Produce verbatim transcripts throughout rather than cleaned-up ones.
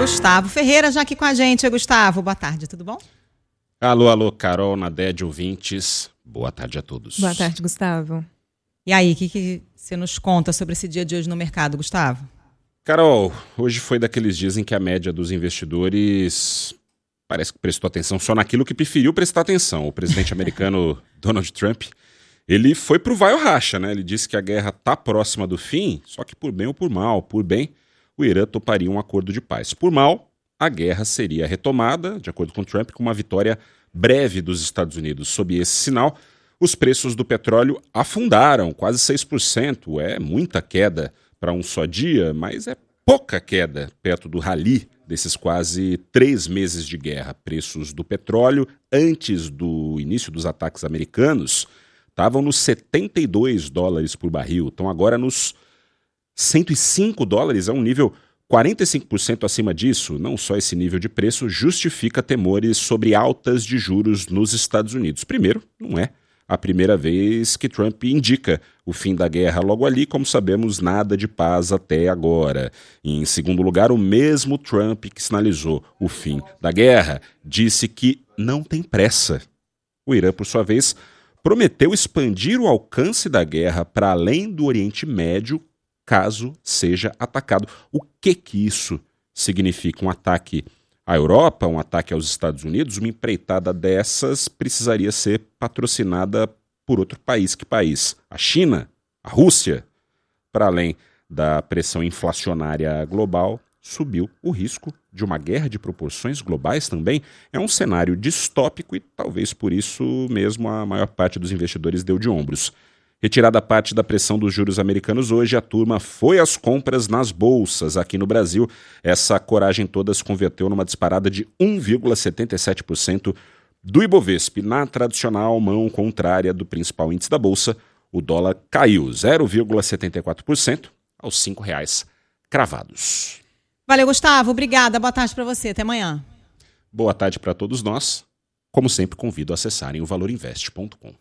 Gustavo Ferreira já aqui com a gente. Gustavo, boa tarde, tudo bom? Alô, alô, Carol, Nadede, ouvintes. Boa tarde a todos. Boa tarde, Gustavo. E aí, o que, que você nos conta sobre esse dia de hoje no mercado, Gustavo? Carol, hoje foi daqueles dias em que a média dos investidores parece que prestou atenção só naquilo que preferiu prestar atenção. O presidente americano Donald Trump, ele foi pro vai ou racha, né? Ele disse que a guerra tá próxima do fim, só que por bem ou por mal. Por bem, o Irã toparia um acordo de paz. Por mal, a guerra seria retomada, de acordo com Trump, com uma vitória breve dos Estados Unidos. Sob esse sinal, os preços do petróleo afundaram, quase seis por cento. É muita queda para um só dia, mas é pouca queda perto do rally desses quase três meses de guerra. Preços do petróleo, antes do início dos ataques americanos, estavam nos setenta e dois dólares por barril. Estão agora nos cento e cinco dólares, é um nível quarenta e cinco por cento acima disso. Não só esse nível de preço justifica temores sobre altas de juros nos Estados Unidos. Primeiro, não é a primeira vez que Trump indica o fim da guerra logo ali, como sabemos, nada de paz até agora. E, em segundo lugar, o mesmo Trump que sinalizou o fim da guerra disse que não tem pressa. O Irã, por sua vez, prometeu expandir o alcance da guerra para além do Oriente Médio, caso seja atacado. O que que isso significa? Um ataque à Europa, um ataque aos Estados Unidos? Uma empreitada dessas precisaria ser patrocinada por outro país. Que país? A China? A Rússia? Para além da pressão inflacionária global, subiu o risco de uma guerra de proporções globais também. É um cenário distópico e talvez por isso mesmo a maior parte dos investidores deu de ombros. Retirada parte da pressão dos juros americanos hoje, a turma foi às compras nas bolsas. Aqui no Brasil, essa coragem toda se converteu numa disparada de um vírgula setenta e sete por cento do Ibovespa. Na tradicional mão contrária do principal índice da bolsa, o dólar caiu zero vírgula setenta e quatro por cento aos cinco reais cravados. Valeu, Gustavo. Obrigada. Boa tarde para você. Até amanhã. Boa tarde para todos nós. Como sempre, convido a acessarem o valor invest ponto com.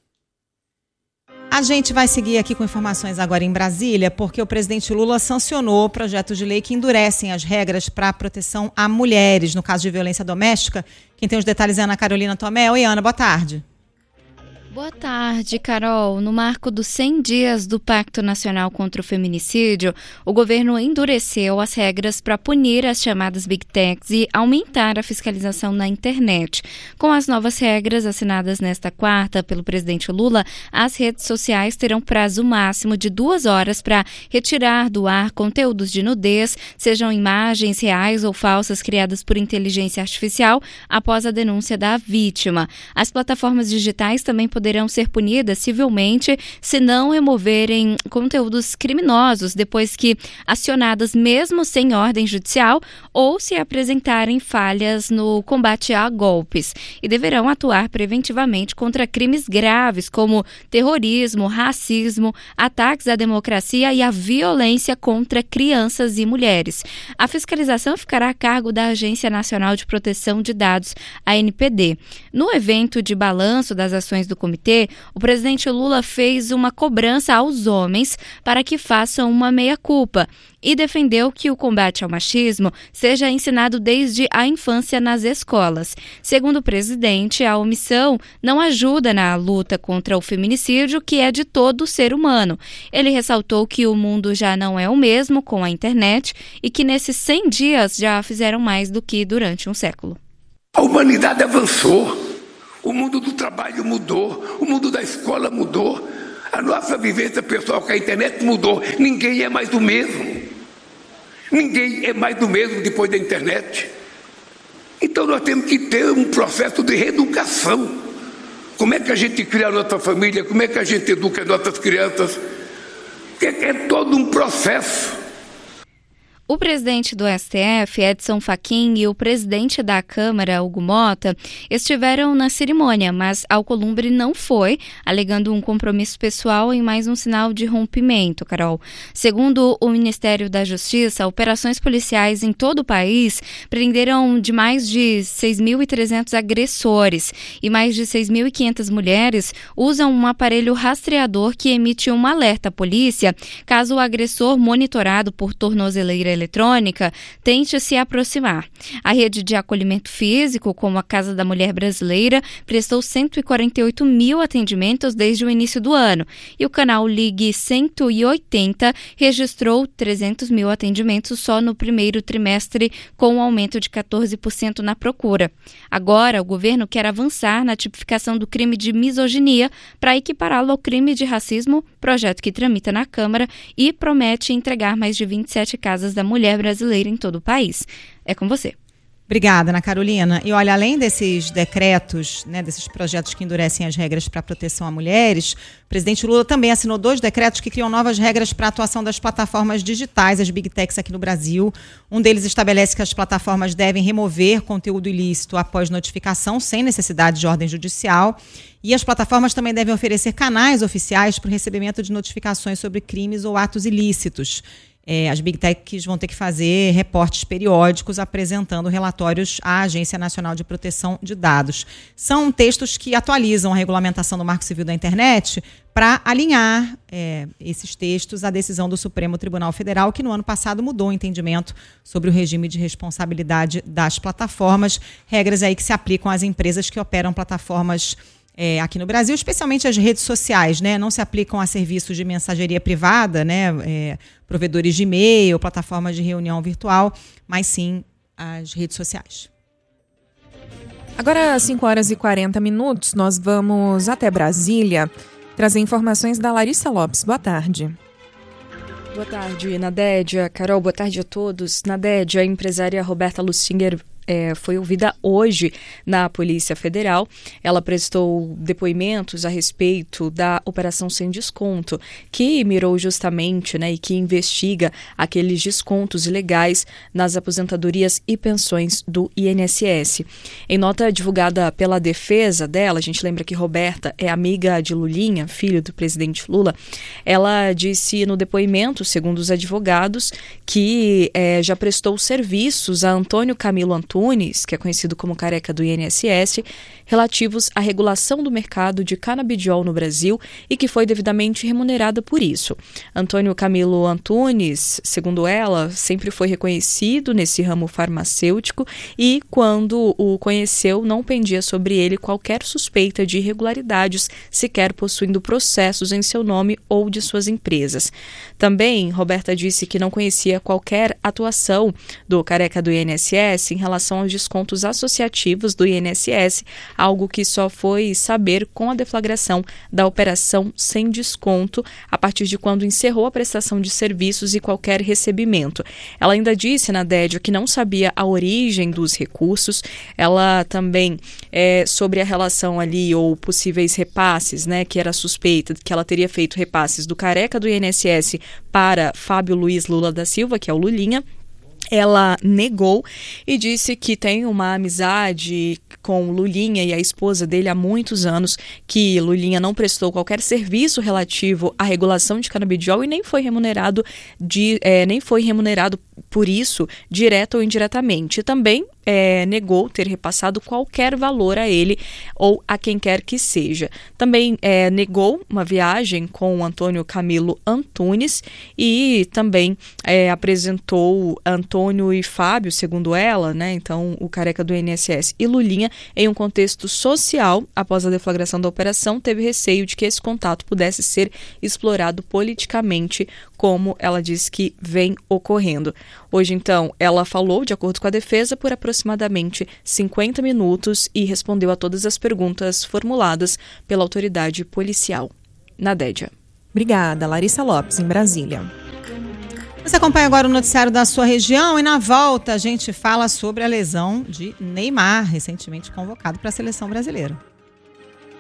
A gente vai seguir aqui com informações agora em Brasília, porque o presidente Lula sancionou projetos de lei que endurecem as regras para a proteção a mulheres no caso de violência doméstica. Quem tem os detalhes é a Ana Carolina Tomé. Oi, Ana, boa tarde. Boa tarde, Carol. No marco dos cem dias do Pacto Nacional contra o Feminicídio, o governo endureceu as regras para punir as chamadas Big Techs e aumentar a fiscalização na internet. Com as novas regras assinadas nesta quarta pelo presidente Lula, as redes sociais terão prazo máximo de duas horas para retirar do ar conteúdos de nudez, sejam imagens reais ou falsas criadas por inteligência artificial, após a denúncia da vítima. As plataformas digitais também poderão poderão ser punidas civilmente se não removerem conteúdos criminosos depois que acionadas mesmo sem ordem judicial ou se apresentarem falhas no combate a golpes, e deverão atuar preventivamente contra crimes graves como terrorismo, racismo, ataques à democracia e a violência contra crianças e mulheres. A fiscalização ficará a cargo da Agência Nacional de Proteção de Dados, a A N P D. No evento de balanço das ações do comitê, o presidente Lula fez uma cobrança aos homens para que façam uma meia-culpa e defendeu que o combate ao machismo seja ensinado desde a infância nas escolas. Segundo o presidente, a omissão não ajuda na luta contra o feminicídio, que é de todo ser humano. Ele ressaltou que o mundo já não é o mesmo com a internet e que nesses cem dias já fizeram mais do que durante um século. A humanidade avançou. O mundo do trabalho mudou, o mundo da escola mudou, a nossa vivência pessoal com a internet mudou. Ninguém é mais o mesmo. Ninguém é mais do mesmo depois da internet. Então nós temos que ter um processo de reeducação. Como é que a gente cria a nossa família? Como é que a gente educa as nossas crianças? É, é todo um processo. O presidente do S T F, Edson Fachin, e o presidente da Câmara, Hugo Mota, estiveram na cerimônia, mas Alcolumbre não foi, alegando um compromisso pessoal e mais um sinal de rompimento, Carol. Segundo o Ministério da Justiça, operações policiais em todo o país prenderam de mais de seis mil e trezentos agressores e mais de seis mil e quinhentas mulheres usam um aparelho rastreador que emite um alerta à polícia caso o agressor, monitorado por tornozeleira eletrônica, tente se aproximar. A rede de acolhimento físico, como a Casa da Mulher Brasileira, prestou cento e quarenta e oito mil atendimentos desde o início do ano, e o canal Ligue cento e oitenta registrou trezentos mil atendimentos só no primeiro trimestre, com um aumento de quatorze por cento na procura. Agora, o governo quer avançar na tipificação do crime de misoginia para equipará-lo ao crime de racismo, projeto que tramita na Câmara e promete entregar mais de vinte e sete casas da mulher brasileira em todo o país. É com você. Obrigada, Ana Carolina. E olha, além desses decretos, né, desses projetos que endurecem as regras para a proteção a mulheres, o presidente Lula também assinou dois decretos que criam novas regras para a atuação das plataformas digitais, as Big Techs aqui no Brasil. Um deles estabelece que as plataformas devem remover conteúdo ilícito após notificação, sem necessidade de ordem judicial. E as plataformas também devem oferecer canais oficiais para o recebimento de notificações sobre crimes ou atos ilícitos. É, as Big Techs vão ter que fazer reportes periódicos apresentando relatórios à Agência Nacional de Proteção de Dados. São textos que atualizam a regulamentação do Marco Civil da Internet para alinhar é, esses textos à decisão do Supremo Tribunal Federal, que no ano passado mudou o entendimento sobre o regime de responsabilidade das plataformas, regras aí que se aplicam às empresas que operam plataformas É, aqui no Brasil, especialmente as redes sociais, né? Não se aplicam a serviços de mensageria privada, né? É, provedores de e-mail, plataformas de reunião virtual, mas sim as redes sociais. Agora, às cinco horas e quarenta minutos, nós vamos até Brasília trazer informações da Larissa Lopes. Boa tarde. Boa tarde, Nadédia. Carol, boa tarde a todos. Nadédia, a empresária Roberta Lustinger É, foi ouvida hoje na Polícia Federal. Ela prestou depoimentos a respeito da Operação Sem Desconto, que mirou justamente, né, e que investiga aqueles descontos ilegais nas aposentadorias e pensões do I N S S. Em nota divulgada pela defesa dela, a gente lembra que Roberta é amiga de Lulinha, filho do presidente Lula. Ela disse no depoimento, segundo os advogados, que é, já prestou serviços a Antônio Camilo Antunes, que é conhecido como careca do I N S S, relativos à regulação do mercado de canabidiol no Brasil e que foi devidamente remunerada por isso. Antônio Camilo Antunes, segundo ela, sempre foi reconhecido nesse ramo farmacêutico e, quando o conheceu, não pendia sobre ele qualquer suspeita de irregularidades, sequer possuindo processos em seu nome ou de suas empresas. Também, Roberta disse que não conhecia qualquer atuação do careca do I N S S em relação aos descontos associativos do I N S S, algo que só foi saber com a deflagração da Operação Sem Desconto, a partir de quando encerrou a prestação de serviços e qualquer recebimento. Ela ainda disse, Nadédia, que não sabia a origem dos recursos. Ela também, é, sobre a relação ali, ou possíveis repasses, né, que era suspeita que ela teria feito repasses do careca do I N S S para Fábio Luiz Lula da Silva, que é o Lulinha. Ela negou e disse que tem uma amizade com Lulinha e a esposa dele há muitos anos, que Lulinha não prestou qualquer serviço relativo à regulação de canabidiol e nem foi remunerado, de, é, nem foi remunerado por isso, direto ou indiretamente. Também é, negou ter repassado qualquer valor a ele ou a quem quer que seja. Também é, negou uma viagem com Antônio Camilo Antunes e também é, apresentou Antônio e Fábio, segundo ela, né, então o careca do I N S S e Lulinha, em um contexto social. Após a deflagração da operação, teve receio de que esse contato pudesse ser explorado politicamente, como ela diz que vem ocorrendo. Hoje, então, ela falou, de acordo com a defesa, por aproximadamente cinquenta minutos e respondeu a todas as perguntas formuladas pela autoridade policial. Nadédia. Obrigada, Larissa Lopes, em Brasília. Você acompanha agora o noticiário da sua região e na volta a gente fala sobre a lesão de Neymar, recentemente convocado para a seleção brasileira.